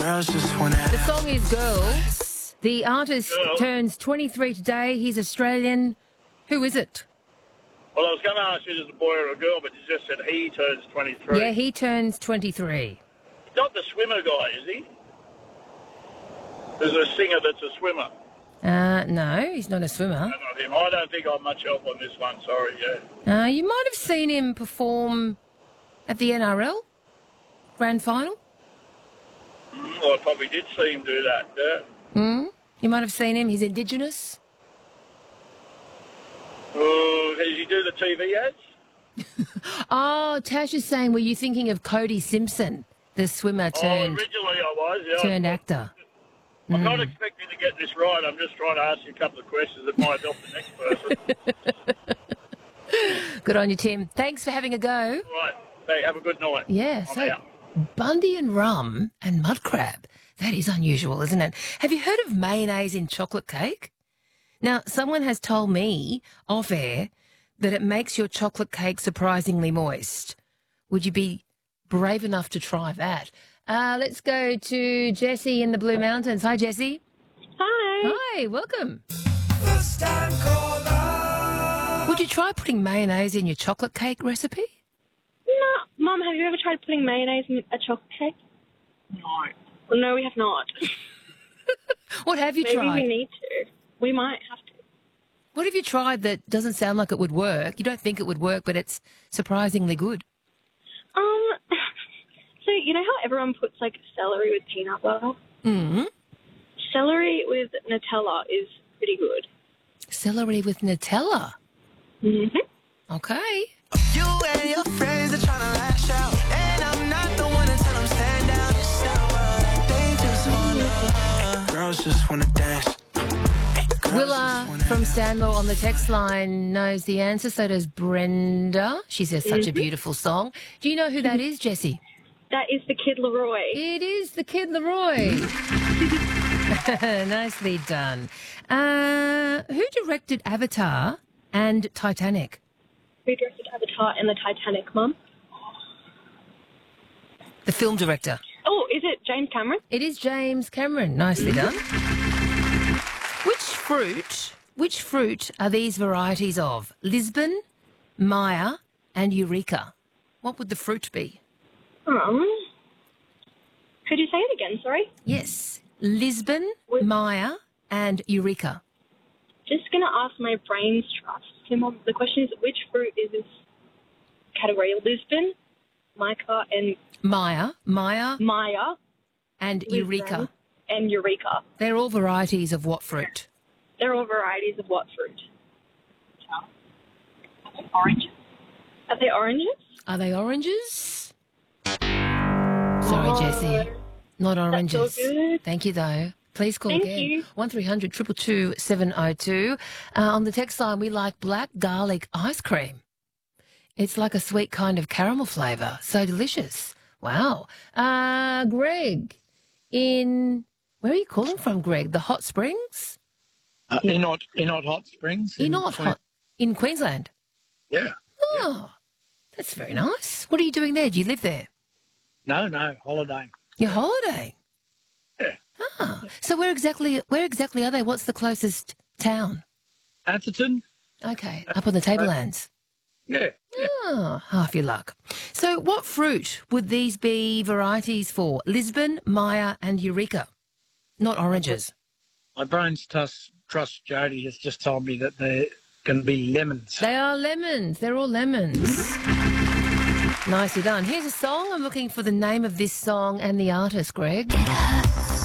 Girls just wanna. The song is Girls. The artist turns 23 today. He's Australian. Who is it? Well, I was going to ask you if it's a boy or a girl, but you just said he turns 23. Yeah, he turns 23. He's not the swimmer guy, is he? There's a singer that's a swimmer. No, he's not a swimmer. Not him. I don't think I'm much help on this one, sorry, yeah. You might have seen him perform at the NRL Grand Final. Well, I probably did see him do that, yeah. You might have seen him. He's Indigenous. Does he do the TV ads? Oh, Tash is saying, were you thinking of Cody Simpson, the swimmer turned Originally I was, yeah. actor? I'm not expecting to get this right. I'm just trying to ask you a couple of questions that might help the next person. Good on you, Tim. Thanks for having a go. Right. Hey, have a good night. Yeah, I'm out. Bundy and rum and mud crab. That is unusual, isn't it? Have you heard of mayonnaise in chocolate cake? Now, someone has told me off air that it makes your chocolate cake surprisingly moist. Would you be brave enough to try that? Let's go to Jessie in the Blue Mountains. Hi, Jessie. Hi. Hi, welcome. First time caller. Would you try putting mayonnaise in your chocolate cake recipe? No. Mum, have you ever tried putting mayonnaise in a chocolate cake? No. Well, no, we have not. What have you Maybe tried? we need to. We might have to. What have you tried that doesn't sound like it would work? You don't think it would work, but it's surprisingly good. So you know how everyone puts like celery with peanut butter? Mm-hmm. Celery with Nutella is pretty good. Celery with Nutella. Mm-hmm. Okay. You and your friends are trying to lash out, and I'm not the one to tell them stand down. They just wanna. Girls just wanna dance. Willa from Stanmore on the text line knows the answer, so does Brenda. She says such a beautiful song. Do you know who that is, Jessie? That is the Kid Leroy. It is the Kid Leroy. Nicely done. Who directed Avatar and Titanic? Who directed Avatar and the Titanic, Mum? The film director. Oh, is it James Cameron? It is James Cameron. Nicely done. Which fruit are these varieties of? Lisbon, Maya, and Eureka. What would the fruit be? Could you say it again, sorry? Yes. Lisbon, Maya, and Eureka. Just going to ask my brain's trust. So, Mum, the question is, which fruit is this category? Lisbon, Mica, and... Maya, Lisbon, and Eureka. And Eureka. They're all varieties of what fruit? They're all varieties of what fruit? Oranges. Are they oranges? Are they oranges? Sorry, Jessie. Not oranges. That's all good. Thank you, though. Please call Thank again. you. 1300 222 702. On the text line, we like black garlic ice cream. It's like a sweet kind of caramel flavour. So delicious. Wow. Greg, where are you calling from, Greg? The Hot Springs? Inot Hot Springs. In Queensland? Yeah. Oh, that's very nice. What are you doing there? Do you live there? No, holiday. You're holidaying? Yeah. Ah, so where exactly are they? What's the closest town? Atherton. Okay, up on the Tablelands. Yeah. Oh, half your luck. So what fruit would these be varieties for? Lisbon, Maya and Eureka. Not oranges. My brain's trust Jody has just told me that they're going to be lemons. They are lemons. They're all lemons. Nicely done. Here's a song. I'm looking for the name of this song and the artist, Greg.